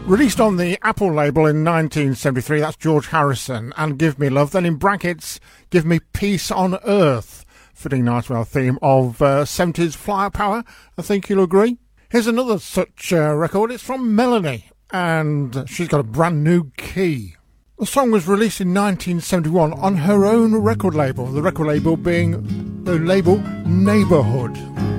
Released on the Apple label in 1973, that's George Harrison, and Give Me Love, then in brackets, Give Me Peace on Earth, fitting nice with our theme of 70s flower power, I think you'll agree. Here's another such record, it's from Melanie, and she's got a brand new key. The song was released in 1971 on her own record label, the record label being the label Neighbourhood.